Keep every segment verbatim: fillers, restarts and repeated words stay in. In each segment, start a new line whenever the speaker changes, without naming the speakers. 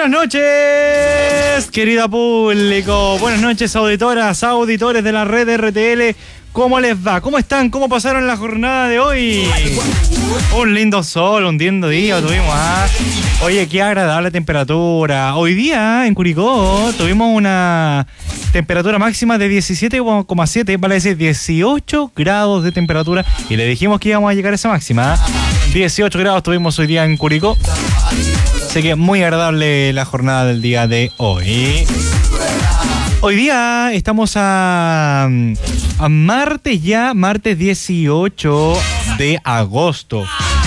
Buenas noches, querido público. Buenas noches, auditoras, auditores de la red R T L. ¿Cómo les va? ¿Cómo están? ¿Cómo pasaron la jornada de hoy? Un lindo sol, un lindo día tuvimos. ¿Ah? Oye, qué agradable temperatura. Hoy día en Curicó tuvimos una temperatura máxima de diecisiete coma siete, vale decir dieciocho grados de temperatura. Y le dijimos que íbamos a llegar a esa máxima. ¿eh? dieciocho grados tuvimos hoy día en Curicó. Así que muy agradable la jornada del día de hoy. Hoy día estamos a, a martes ya, martes dieciocho de agosto.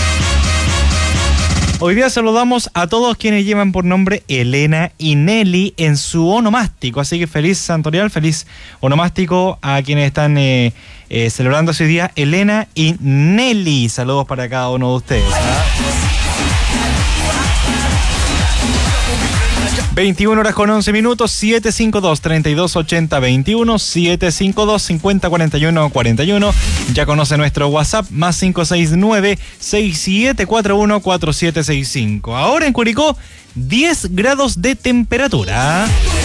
Hoy día saludamos a todos quienes llevan por nombre Elena y Nelly en su onomástico. Así que feliz santorial, feliz onomástico a quienes están eh, eh, celebrando ese día, Elena y Nelly. Saludos para cada uno de ustedes. ¿eh? veintiuna horas con once minutos, siete cinco dos, treinta y dos ochenta, veintiuno, siete cinco dos, cincuenta, cuarenta y uno, cuarenta y uno. Ya conoce nuestro WhatsApp, más cinco seis nueve, seis siete cuatro uno, cuatro siete seis cinco. Ahora en Curicó, diez grados de temperatura.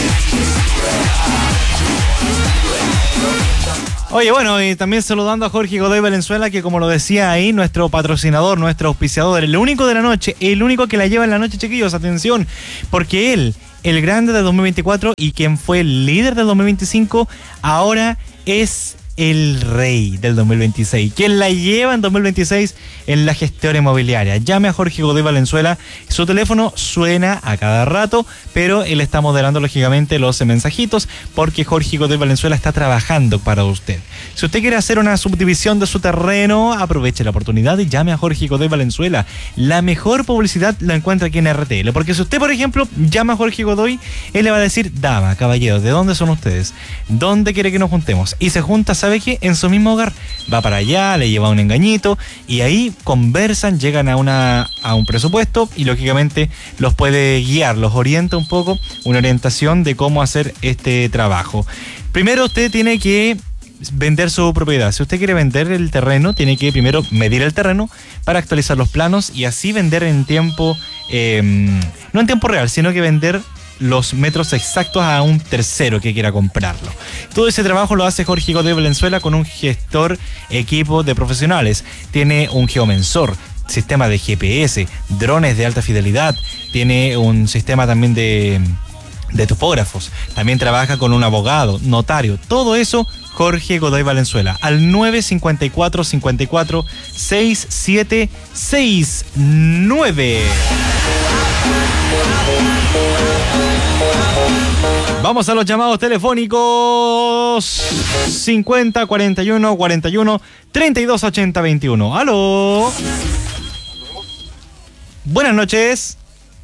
Oye, bueno, y también saludando a Jorge Godoy Valenzuela, que como lo decía ahí, nuestro patrocinador, nuestro auspiciador, el único de la noche, el único que la lleva en la noche, chiquillos, atención, porque él, el grande del dos mil veinticuatro y quien fue el líder del dos mil veinticinco, ahora es el rey del dos mil veintiséis, quien la lleva en dos mil veintiséis en la gestión inmobiliaria. Llame a Jorge Godoy Valenzuela, su teléfono suena a cada rato, pero él está moderando lógicamente los mensajitos porque Jorge Godoy Valenzuela está trabajando para usted. Si usted quiere hacer una subdivisión de su terreno, aproveche la oportunidad y llame a Jorge Godoy Valenzuela. La mejor publicidad la encuentra aquí en R T L, porque si usted, por ejemplo, llama a Jorge Godoy, él le va a decir: dama, caballero, ¿de dónde son ustedes? ¿Dónde quiere que nos juntemos? Y se junta, ¿sabe qué? En su mismo hogar. Va para allá, le lleva un engañito y ahí conversan, llegan a, una, a un presupuesto y lógicamente los puede guiar, los orienta un poco, una orientación de cómo hacer este trabajo. Primero usted tiene que vender su propiedad. Si usted quiere vender el terreno, tiene que primero medir el terreno para actualizar los planos y así vender en tiempo, eh, no en tiempo real, sino que vender los metros exactos a un tercero que quiera comprarlo. Todo ese trabajo lo hace Jorge Godoy Valenzuela con un gestor equipo de profesionales. Tiene un geomensor, sistema de G P S, drones de alta fidelidad, tiene un sistema también de, de topógrafos, también trabaja con un abogado, notario, todo eso Jorge Godoy Valenzuela, al nueve cinco cuatro, cinco cuatro, seis siete seis nueve. Vamos a los llamados telefónicos cincuenta, cuarenta y uno, cuarenta y uno, treinta y dos ochenta, veintiuno. ¡Aló! Buenas noches.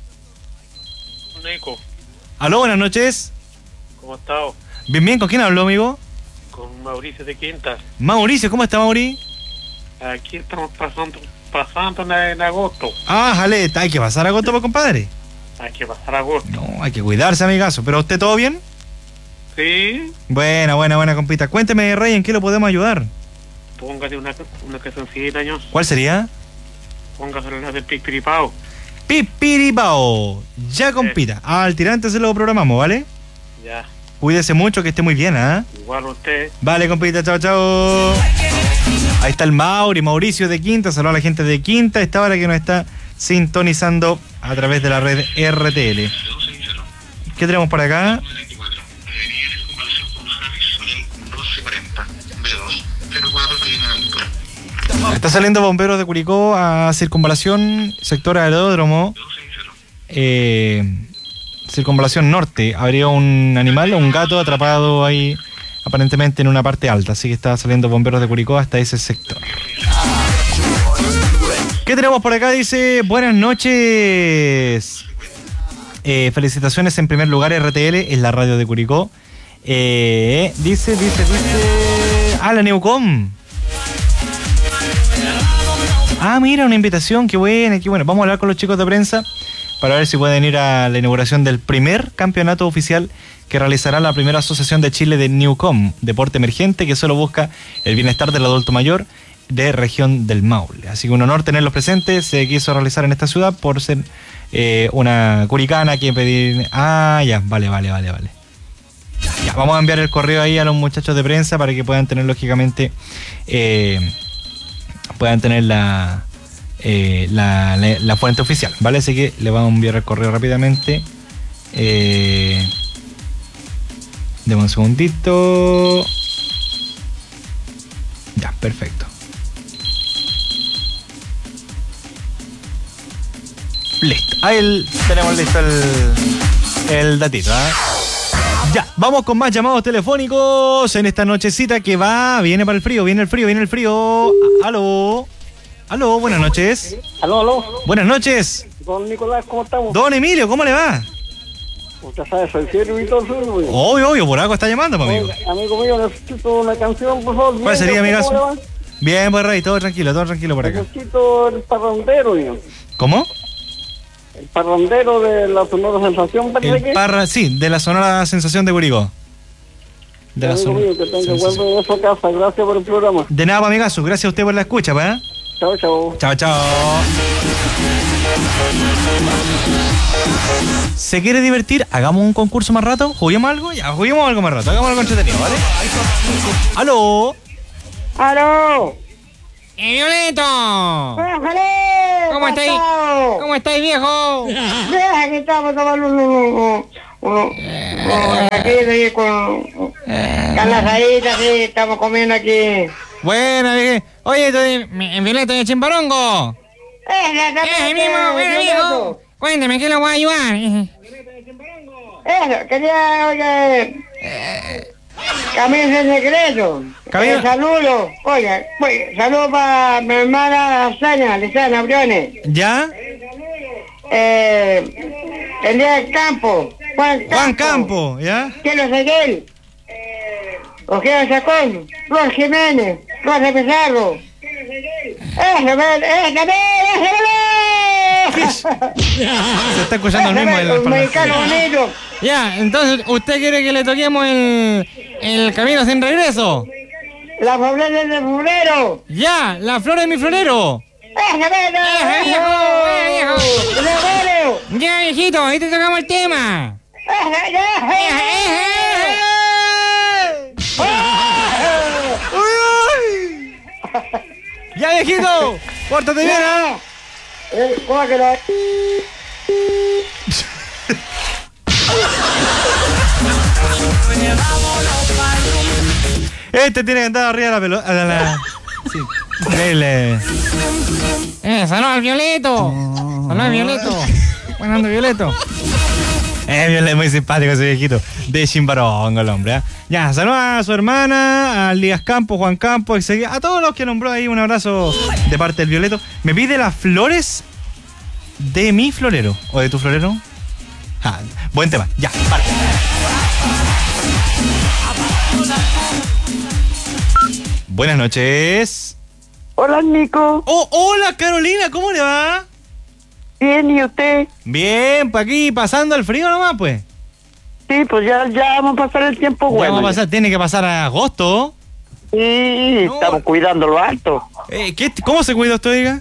Nico.
¿Aló? Buenas noches.
¿Cómo estás?
Bien, bien. ¿Con quién hablo, amigo?
Con Mauricio de Quintas.
Mauricio, ¿cómo está, Mauri?
Aquí estamos pasando, pasando en, en agosto.
Ah, jale, hay que pasar agosto, pues, compadre.
Hay que pasar agosto.
No, hay que cuidarse, amigazo. ¿Pero usted todo bien?
Sí.
Buena, buena, buena, compita. Cuénteme, Rey, ¿en qué lo podemos ayudar?
Póngase una, una cancioncita, años.
¿Cuál sería?
Póngase la del Pipiripao.
Pipiripao. Ya, compita. Al tirante se lo programamos, ¿vale?
Ya.
Cuídese mucho, que esté muy bien, ¿ah? ¿eh?
Igual usted.
Vale, compita, chao, chao. Ahí está el Mauri, Mauricio de Quinta. Saludos a la gente de Quinta. Esta hora que nos está sintonizando a través de la red R T L. ¿Qué tenemos por acá? Está saliendo bomberos de Curicó a circunvalación, sector aeródromo, eh, circunvalación norte. Habría un animal, un gato atrapado ahí aparentemente en una parte alta, así que está saliendo bomberos de Curicó hasta ese sector. ¿Qué tenemos por acá? Dice, buenas noches. Eh, felicitaciones en primer lugar R T L, en la radio de Curicó. Eh, dice, dice, dice... Ah, la Neucom. Ah, mira, una invitación, qué buena, qué buena. Vamos a hablar con los chicos de prensa para ver si pueden ir a la inauguración del primer campeonato oficial que realizará la primera asociación de Chile de Newcom, deporte emergente que solo busca el bienestar del adulto mayor de región del Maule. Así que un honor tenerlos presentes. Se quiso realizar en esta ciudad por ser eh, una curicana que pedir... Ah, ya, vale, vale, vale, vale. Ya, vamos a enviar el correo ahí a los muchachos de prensa para que puedan tener, lógicamente, eh, puedan tener la, eh, la, la, la fuente oficial, ¿vale? Así que le vamos a enviar el correo rápidamente. Eh, deme un segundito. Ya, perfecto. Listo. Ahí tenemos listo el, el datito, ¿eh? Ya, vamos con más llamados telefónicos en esta nochecita que va, viene para el frío, viene el frío, viene el frío. Aló, aló, buenas noches.
Aló, aló.
Buenas noches.
Don Nicolás, ¿cómo estamos?
Don Emilio, ¿cómo le va?
Usted sabe, soy fiel y todo eso.
Obvio, obvio, por algo está llamando, pues, amigo.
Oiga, amigo mío, necesito una canción, por favor.
¿Cuál sería,
Bien,
amigazo?
¿cómo le va?
Bien, pues, Rey, todo tranquilo, todo tranquilo por acá.
Necesito el parrandero, mío.
¿Cómo?
El parrandero de la Sonora Sensación, parece
El
que.
parra, sí, de la Sonora Sensación de Curicó. De la
Amigo
Sonora
mío, que tenga
Sensación.
buen regreso a casa. Gracias por el programa.
De nada, amigazo, gracias a usted por la escucha, ¿pues?
Chao, chao.
Chao, chao. ¿Se quiere divertir? ¿Hagamos un concurso más rato? ¿Juguemos algo? Ya, juguemos algo más rato. Hagamos algo entretenido, ¿vale? ¡Aló!
¡Aló!
¡Eh, Violeto!
¡Bájale!
¿Cómo estáis? ¿Cómo estáis, viejo?
Bien, aquí estamos tomando uno, uno, uno, uno, aquí, aquí con carnazaditas, sí, estamos comiendo aquí.
Buena, viejo. Oye, estoy en Violeto de Chimbarongo. ¡Eh, mismo! Bueno, viejo. Cuéntame, ¿qué le voy a ayudar?
Eso, quería, oye, camino en secreto.
Camino-
Eh, saludos, oye, oye, saludos para mi hermana Arsenia, Lisana Briones.
¿Ya?
Eh, Elías Campo, Juan Campo.
Juan Campo, ¿ya?
Cielo Seguel, Ojeo Chacón, Flor Jiménez, Rosa Pizarro. ¡Eso, ven! ¡Eso, ven! ¡Eso,
Se está escuchando el mismo. el-
Un mexicano bonito.
Ya, entonces, ¿usted quiere que le toquemos el, el camino sin regreso?
La pobreza de febrero.
Ya, la flor de mi florero.
¡Eso, ven!
¡Eh, viejo! ¡Eh, viejo!
¡Febrero!
Ya, viejito, ahí te tocamos el tema.
¡Eso,
¡Eh, eh, eh!
¡Ya, viejito! ¡Pórtate bien, ¿eh?
Eh, ¿Cómo que no?
Este tiene que andar arriba de la pelota. de la- Sí, increíble.
Eh, saludos al Violeto. Saludos al Violeto. Buenas noches, Violeto.
Eh, bien, es muy simpático ese viejito. De Chimbarongo, el hombre, ¿eh? Ya, saludos a su hermana, a Lías Campos, Juan Campos, etcétera. A todos los que nombró ahí, un abrazo de parte del Violeto. Me pide las flores de mi florero. ¿O de tu florero? Ah, buen tema. Ya, vale. Buenas noches.
Hola, Nico.
Oh, hola, Carolina, ¿cómo le va?
Bien, ¿y usted?
Bien, pues aquí pasando el frío nomás, pues.
Sí, pues ya, ya vamos a pasar el tiempo
Ya
bueno.
vamos a pasar, tiene que pasar a agosto.
Sí,
No.
estamos cuidando lo alto.
Eh, ¿qué, ¿Cómo se cuida usted, oiga?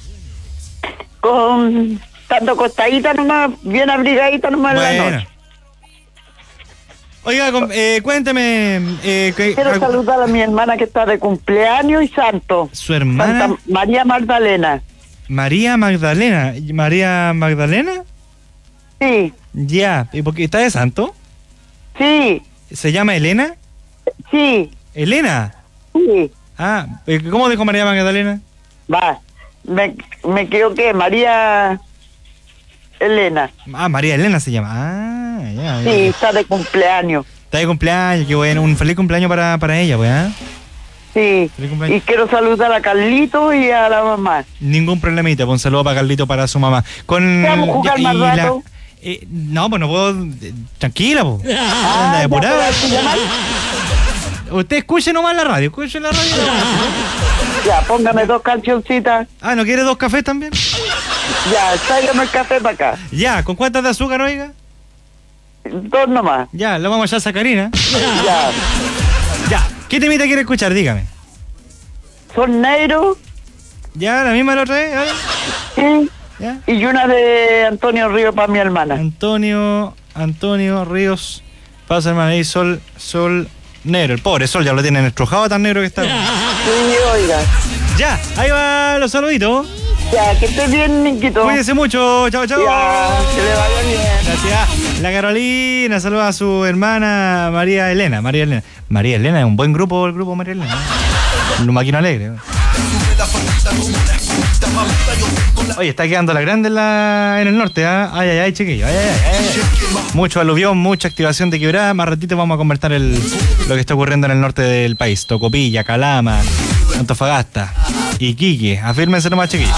Con tanto costadita nomás, bien abrigadita nomás en la
Bueno.
noche.
Oiga, com- eh, cuénteme, eh, que-
Quiero
algu-
saludar a mi hermana que está de cumpleaños y santo.
su hermana
Santa María Magdalena.
María Magdalena. ¿María Magdalena?
Sí,
Ya, ¿y por qué está de santo?
sí,
¿Se llama Elena?
sí,
¿Elena?
sí.
Ah, eh, ¿cómo dijo María Magdalena?
Va, me, me equivoqué, María Elena.
Ah, María Elena se llama. Ah, ya, ya.
Sí, está de cumpleaños.
Está de cumpleaños, qué bueno. Un feliz cumpleaños para, para ella, pues, ¿ah?
Sí,
Feliz cumpleaños.
y quiero saludar a Carlito y a la mamá.
Ningún problemita, pues un saludo para Carlito, para su mamá. Con
¿Vamos a jugar
ya,
más
y la-
rato?
eh, no, pues no puedo. eh, tranquila, pues.
Ah,
Anda
ya,
depurada.
¿puedo llamar?
Usted escuche nomás la radio, escuche la radio.
Ya, póngame dos cancioncitas.
Ah, ¿no quiere dos cafés también?
Ya, tráigame el café para acá.
Ya, ¿con cuántas de azúcar, oiga?
Dos nomás.
Ya, lo vamos a echar a Sacarina.
Ya.
Ya, ¿qué temita quiere escuchar? Dígame.
Sol Negro.
Ya, la misma de la otra vez, a ver.
Sí.
¿Ya?
Y una de Antonio Ríos para mi hermana.
Antonio, Antonio Ríos, pasa hermano ahí, Sol, Sol Negro. El pobre Sol ya lo tienen estrujado, tan negro que está.
Sí, oiga.
Ya, ahí va los saluditos.
Ya, que estés bien, Niquito.
Cuídense mucho, chao, chao.
Ya, que le vaya bien.
Gracias. La Carolina saluda a su hermana María Elena. María Elena. María Elena es un buen grupo, el grupo María Elena. Un máquina alegre. Oye, está quedando la grande en, la, en el norte, ¿eh? Ay, ay, ay, chiquillo. Ay, ay, ay, ay. Mucho aluvión, mucha activación de quebrada. Más ratito vamos a conversar el, lo que está ocurriendo en el norte del país. Tocopilla, Calama, Antofagasta, Iquique. Afírmense nomás, chiquillos.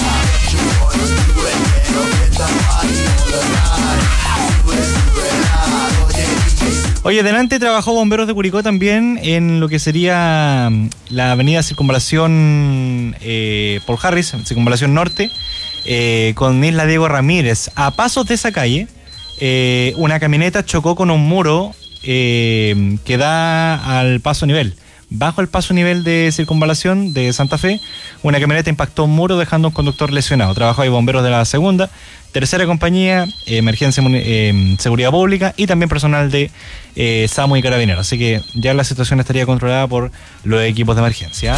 Oye, delante trabajó Bomberos de Curicó también en lo que sería la avenida Circunvalación eh, Paul Harris, Circunvalación Norte, eh, con Isla Diego Ramírez. A pasos de esa calle, eh, una camioneta chocó con un muro eh, que da al paso a nivel. Bajo el paso a nivel de Circunvalación de Santa Fe, una camioneta impactó un muro dejando a un conductor lesionado. Trabajó ahí bomberos de la segunda, tercera compañía, eh, emergencia, eh, seguridad pública y también personal de eh, SAMU y Carabineros. Así que ya la situación estaría controlada por los equipos de emergencia.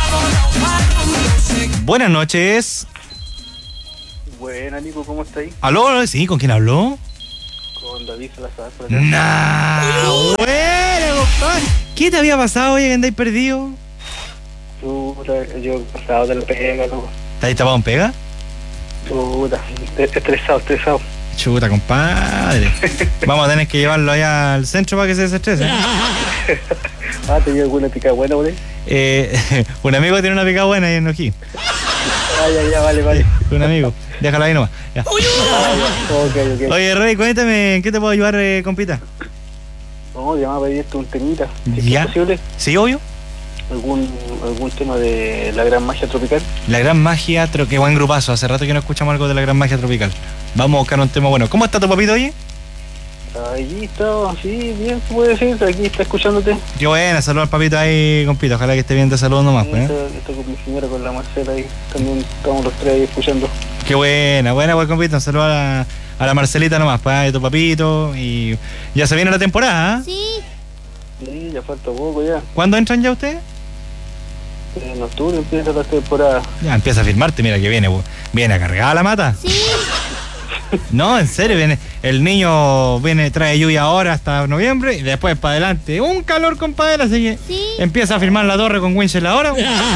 Buenas noches.
Buena, Nico, ¿cómo está ahí?
¿Aló? Sí, ¿con quién habló?
Con David Salazar. Por acá.
Nah, bueno, compadre. ¿Qué te había pasado, oye, que andáis perdido?
Puta, yo pasado de la pega, loco.
¿Estáis tapado en pega?
Puta, estresado, estresado.
Chuta, compadre. Vamos a tener que llevarlo allá al centro para que se desestrese.
Ah, ¿tenía alguna pica buena por ahí?
Eh, un amigo tiene una pica buena ahí en Ojí.
Ah, ya, ya, vale, vale.
Un amigo. Déjalo ahí nomás. Ya.
Ah, ya. Ok, ok.
Oye, Rey, cuéntame, ¿en qué te puedo ayudar, eh, compita?
No, llamaba a pedirte un temita, si
Ya.
es posible.
¿Sí, obvio?
¿Algún, algún tema de la gran magia tropical?
La gran magia, tro- qué buen grupazo. Hace rato que no escuchamos algo de la gran magia tropical. Vamos a buscar un tema bueno. ¿Cómo está tu papito, oye?
Allí está, sí, bien, se puede decir, aquí está escuchándote.
Qué buena, saludos al papito ahí, compita. Ojalá que esté bien de salud nomás,
Sí,
pues, ¿eh?
está, está con mi señora, con la Marcela ahí, también estamos los tres ahí escuchando.
Qué buena, buena, buen compita. Un saludo a la, a la Marcelita nomás, pues, de tu papito. Y ya se viene la temporada, ¿eh?
Sí.
Sí, ya falta poco ya.
¿Cuándo entran ya ustedes?
En octubre empieza la temporada.
Ya empieza a firmarte, mira que viene, bu- viene cargada la mata.
Sí.
No, en serio, viene, el niño viene, trae lluvia ahora hasta noviembre y después para adelante un calor, compadre, así que
Sí.
empieza a firmar la torre con Winchell ahora.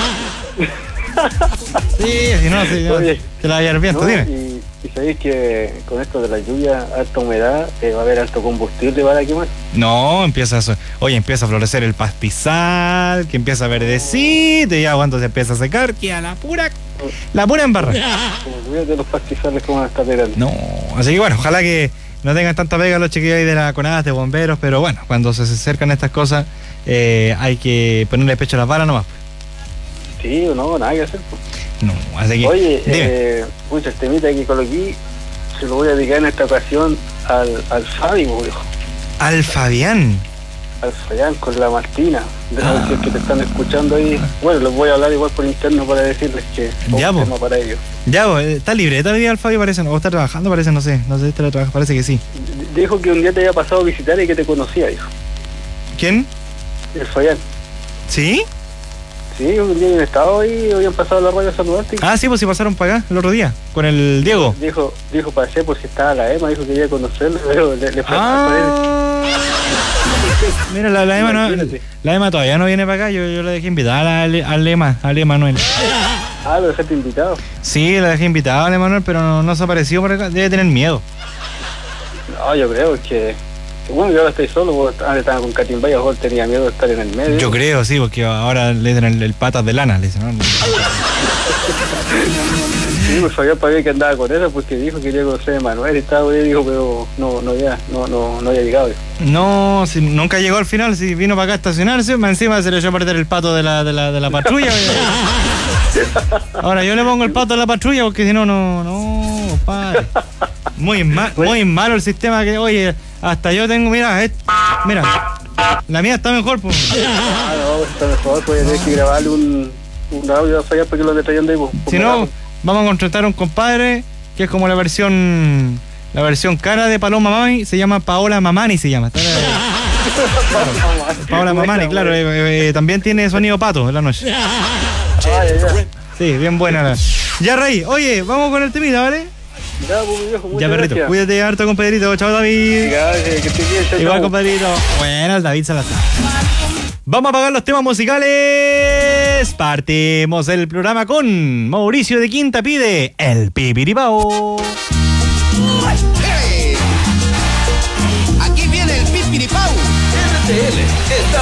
Sí, si no, si no,
Oye,
te la va a llevar viento,
¿no?
dime.
Y, y sabéis que con esto de la lluvia, alta humedad, eh, va a haber alto combustible para quemar.
No, empieza a, so- oye, empieza a florecer el pastizal, que empieza a verdecito y ya cuando se empieza a secar, queda la pura, la pura embarra.
Como lluvia de los pastizales como van a estar pegando.
No, así que bueno, ojalá que no tengan tanta pega los chiquillos ahí de la CONADAS, de bomberos, pero bueno, cuando se acercan estas cosas, eh, hay que ponerle pecho a las balas nomás.
Sí o no, nada que hacer. Pues.
No, así que.
Oye,
dime.
eh, pucha, el temita que coloqué se lo voy a dedicar en esta ocasión al, al Fabi, pues, viejo.
Al Fabián.
Al Fabián con la Martina, de
Ah.
los que te están escuchando ahí. Bueno, les voy a hablar igual por interno para decirles que es
Ya,
un
po.
tema para ellos.
Ya, pues, está libre, está día el Fabio parece, o está trabajando, parece, no sé, no sé si está trabajando, parece que sí.
D- Dijo que un día te había pasado a visitar y que te conocía, dijo.
¿Quién?
El Fabián.
¿Sí?
Sí, un día habían estado ahí, habían pasado a la radio a saludarte.
Ah, sí, pues sí pasaron para acá el otro día, con el Diego.
Dijo, dijo pasé por si estaba la Emma, dijo que quería conocerla, pero le, le fue
Ah, mira, la, la Emma no,
Imagínate.
la Emma todavía no viene para acá, yo, yo la dejé invitada al, al Emma, al Emanuel.
Ah, lo dejaste invitado.
Sí, la dejé invitada al Emanuel, pero no, no se apareció por acá, debe tener miedo.
No, yo creo que, que bueno, yo ahora estoy solo, vos antes estaba con Catimbay, a lo mejor tenía miedo de estar en el medio.
Yo creo, sí, porque ahora le dicen el, el patas de lana, le dicen, ¿no?
Sí, pues Fabián para que andaba con eso porque dijo que quería conocer a Manuel y estaba ahí, dijo, pero no, no había, no, no, no había llegado. Dijo.
No, si nunca llegó al final, si vino para acá a estacionarse, más encima se le echó a perder el pato de la, de la, de la patrulla. Ahora yo le pongo el pato a la patrulla porque si no, no, no, padre. Muy mal, muy malo el sistema que, oye, hasta yo tengo, mira, es- mira, la mía está mejor, pues.
Ah, no, pues está mejor, pues tener que grabarle un, un audio para allá para que lo detallen de ahí. Pues,
Si no, vamos a contratar a un compadre que es como la versión la versión cara de Paloma Mamani, se llama Paola Mamani, se llama. Paola Mamani, claro, eh, eh, también tiene sonido pato en la noche.
Ah, ya, ya.
Sí, bien buena la. Ya, Rey, oye, vamos con el temita, ¿vale?
Ya, pues, mi viejo, muchas
Ya, perrito,
gracias.
cuídate harto, compadrito. Chao, David.
Gracias, que estés bien, chao,
Igual,
chao.
compadrito. Bueno, el David Salazar. Vamos a pagar los temas musicales. Partimos el programa con Mauricio de Quinta pide el Pipiripao.
¡Hey! Aquí viene el Pipiripau. R T L está